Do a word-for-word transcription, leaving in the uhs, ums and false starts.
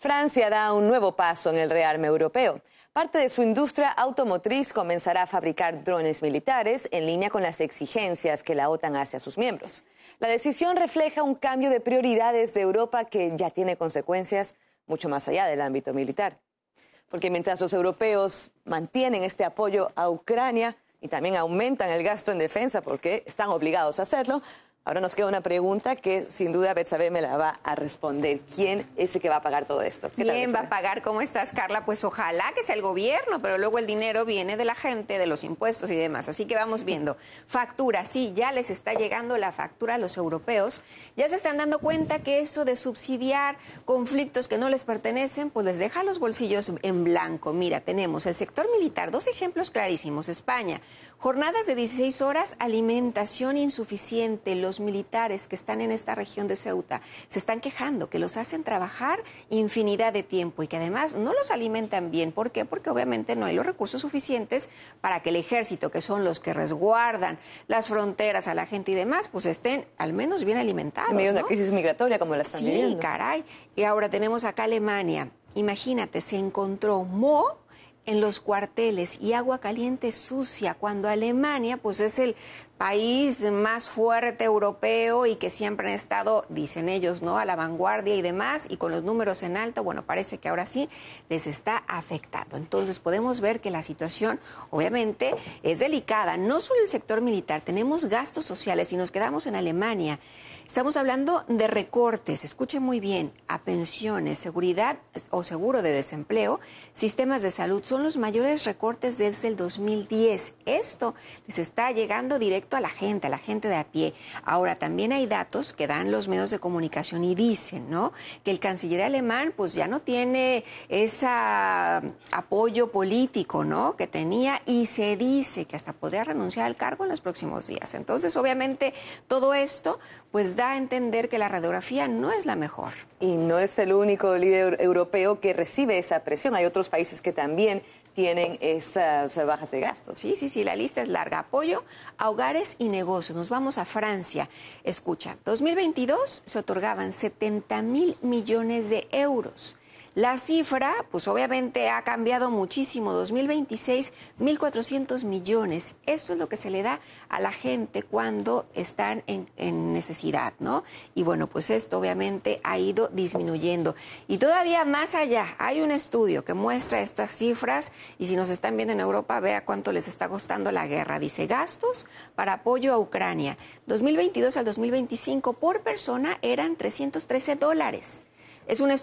Francia da un nuevo paso en el rearme europeo. Parte de su industria automotriz comenzará a fabricar drones militares en línea con las exigencias que la OTAN hace a sus miembros. La decisión refleja un cambio de prioridades de Europa que ya tiene consecuencias mucho más allá del ámbito militar. Porque mientras los europeos mantienen este apoyo a Ucrania y también aumentan el gasto en defensa porque están obligados a hacerlo, ahora nos queda una pregunta que sin duda Betsabe me la va a responder. ¿Quién es el que va a pagar todo esto? ¿Quién va a pagar? ¿Cómo estás, Carla? Pues ojalá que sea el gobierno, pero luego el dinero viene de la gente, de los impuestos y demás. Así que vamos viendo. Factura, sí, ya les está llegando la factura a los europeos. Ya se están dando cuenta que eso de subsidiar conflictos que no les pertenecen, pues les deja los bolsillos en blanco. Mira, tenemos el sector militar, dos ejemplos clarísimos. España, jornadas de dieciséis horas, alimentación insuficiente. Los militares que están en esta región de Ceuta se están quejando que los hacen trabajar infinidad de tiempo y que además no los alimentan bien. ¿Por qué? Porque obviamente no hay los recursos suficientes para que el ejército, que son los que resguardan las fronteras a la gente y demás, pues estén al menos bien alimentados. En medio de ¿no? una crisis migratoria como la están sí, viviendo. Sí, caray. Y ahora tenemos acá Alemania. Imagínate, se encontró moho en los cuarteles y agua caliente sucia, cuando Alemania pues es el país más fuerte europeo y que siempre han estado, dicen ellos, ¿no?, a la vanguardia y demás, y con los números en alto, bueno, parece que ahora sí les está afectando. Entonces podemos ver que la situación obviamente es delicada, no solo el sector militar, tenemos gastos sociales y nos quedamos en Alemania. Estamos hablando de recortes, escuchen muy bien, a pensiones, seguridad o seguro de desempleo, sistemas de salud, son los mayores recortes desde el dos mil diez. Esto les está llegando directo a la gente, a la gente de a pie. Ahora, también hay datos que dan los medios de comunicación y dicen, ¿no?, que el canciller alemán pues ya no tiene ese apoyo político, ¿no?, que tenía, y se dice que hasta podría renunciar al cargo en los próximos días. Entonces, obviamente, todo esto pues da a entender que la radiografía no es la mejor. Y no es el único líder europeo que recibe esa presión. Hay otros países que también tienen esas bajas de gastos. Sí, sí, sí, la lista es larga. Apoyo a hogares y negocios. Nos vamos a Francia. Escucha, dos mil veintidós se otorgaban setenta mil millones de euros. La cifra, pues obviamente ha cambiado muchísimo. dos mil veintiséis, mil cuatrocientos millones. Esto es lo que se le da a la gente cuando están en, en necesidad, ¿no? Y bueno, pues esto obviamente ha ido disminuyendo. Y todavía más allá, hay un estudio que muestra estas cifras, y si nos están viendo en Europa, vea cuánto les está costando la guerra. Dice, gastos para apoyo a Ucrania. dos mil veintidós al dos mil veinticinco por persona eran trescientos trece dólares. Es un